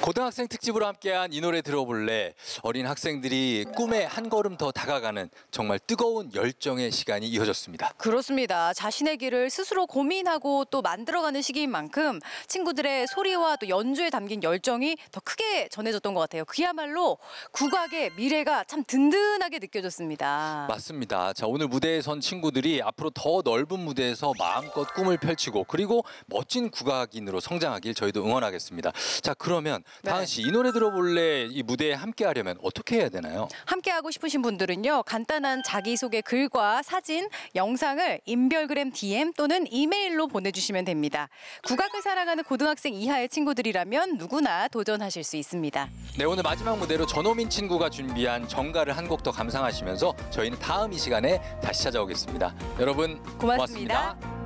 고등학생 특집으로 함께한 이 노래 들어볼래. 어린 학생들이 꿈에 한 걸음 더 다가가는 정말 뜨거운 열정의 시간이 이어졌습니다. 그렇습니다. 자신의 길을 스스로 고민하고 또 만들어가는 시기인 만큼 친구들의 소리와 또 연주에 담긴 열정이 더 크게 전해졌던 것 같아요. 그야말로 국악의 미래가 참 든든하게 느껴졌습니다. 맞습니다. 자, 오늘 무대에 선 친구들이 앞으로 더 넓은 무대에서 마음껏 꿈을 펼치고 그리고 멋진 국악인으로 성장하길 저희도 응원하겠습니다. 자, 그러면 다은 씨, 이 노래 들어볼래 이 무대에 함께 하려면 어떻게 해야 되나요? 함께 하고 싶으신 분들은요. 간단한 자기소개 글과 사진, 영상을 인별그램 DM 또는 이메일로 보내주시면 됩니다. 국악을 사랑하는 고등학생 이하의 친구들이라면 누구나 도전하실 수 있습니다. 네, 오늘 마지막 무대로 전호민 친구가 준비한 정가를 한 곡 더 감상하시면서 저희는 다음 이 시간에 다시 찾아오겠습니다. 여러분 고맙습니다.